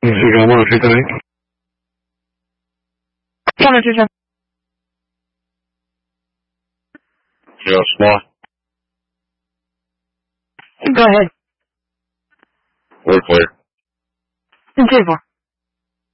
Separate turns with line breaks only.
市长吗？谁在？
上面先生。
Yes, what?
Go ahead.
We're clear.
In table.